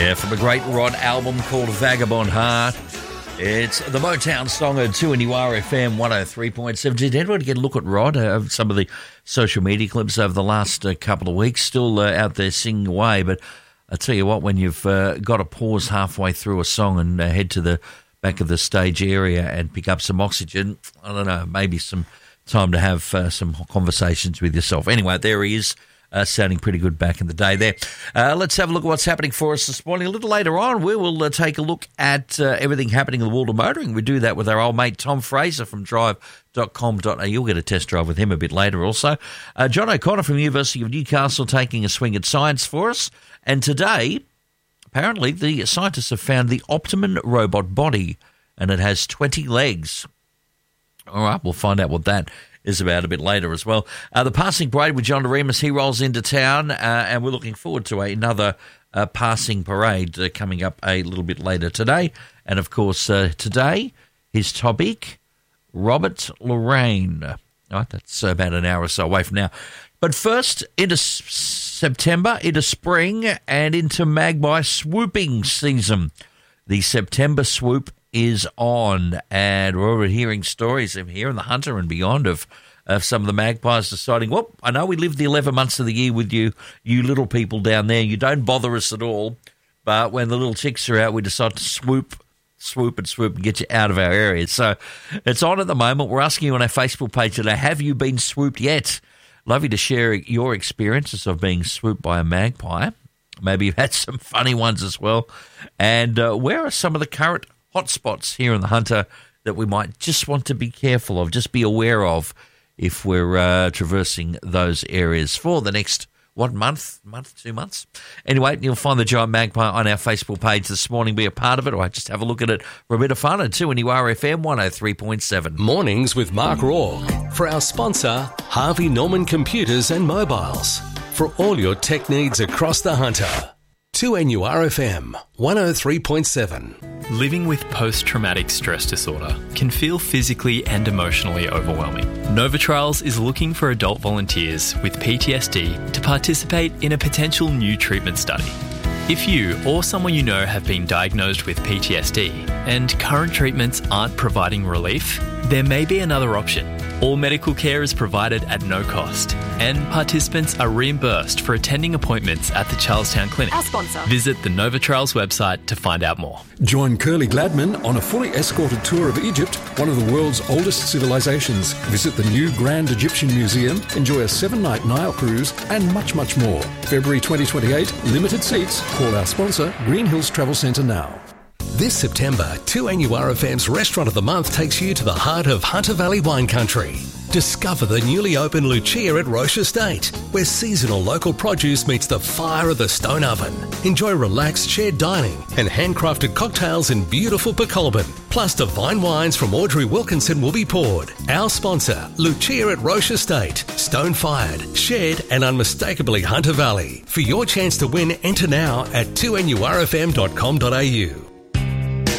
Yeah, from a great Rod album called Vagabond Heart. It's the Motown song at 2NURFM 103.7. Did anyone get a look at Rod? Some of the social media clips over the last couple of weeks, still out there singing away. But I tell you what, when you've got to pause halfway through a song and head to the back of the stage area and pick up some oxygen, I don't know, maybe some time to have some conversations with yourself. Anyway, there he is. Sounding pretty good back in the day there. Let's have a look at what's happening for us this morning. A little later on, we will take a look at everything happening in the world of motoring. We do that with our old mate Tom Fraser from drive.com.au. You'll get a test drive with him a bit later also. John O'Connor from University of Newcastle taking a swing at science for us. And today, apparently, the scientists have found the Optimum robot body, and it has 20 legs. All right, we'll find out what that is about a bit later as well. The passing parade with John Doremus, he rolls into town, and we're looking forward to another passing parade coming up a little bit later today. And, of course, today, his topic, Robert Lorraine. All right, that's about an hour or so away from now. But first, into September, into spring, and into magpie swooping season. The September swoop is on, and we're already hearing stories here in the Hunter and beyond of some of the magpies deciding, well, I know we live the 11 months of the year with you little people down there. You don't bother us at all, but when the little chicks are out, we decide to swoop and get you out of our area. So it's on at the moment. We're asking you on our Facebook page today, have you been swooped yet? Love you to share your experiences of being swooped by a magpie. Maybe you've had some funny ones as well. And where are some of the current hotspots here in the Hunter that we might just want to be careful of, just be aware of if we're traversing those areas for the next, 2 months? Anyway, you'll find the Giant Magpie on our Facebook page this morning. Be a part of it, or just have a look at it for a bit of fun at 2NURFM 103.7. Mornings with Mark Rourke. For our sponsor, Harvey Norman Computers and Mobiles. For all your tech needs across the Hunter. 2NURFM 103.7. Living with post-traumatic stress disorder can feel physically and emotionally overwhelming. Novatrials is looking for adult volunteers with PTSD to participate in a potential new treatment study. If you or someone you know have been diagnosed with PTSD and current treatments aren't providing relief, there may be another option. All medical care is provided at no cost, and participants are reimbursed for attending appointments at the Charlestown Clinic. Our sponsor. Visit the Novatrials website to find out more. Join Curly Gladman on a fully escorted tour of Egypt, one of the world's oldest civilizations. Visit the new Grand Egyptian Museum, enjoy a 7-night Nile cruise, and much, much more. February 2028, limited seats. Call our sponsor, Green Hills Travel Centre now. This September, 2NURFM's Restaurant of the Month takes you to the heart of Hunter Valley wine country. Discover the newly opened Lucia at Roche Estate, where seasonal local produce meets the fire of the stone oven. Enjoy relaxed shared dining and handcrafted cocktails in beautiful Pecolbin. Plus divine wines from Audrey Wilkinson will be poured. Our sponsor, Lucia at Roche Estate. Stone-fired, shared and unmistakably Hunter Valley. For your chance to win, enter now at 2NURFM.com.au.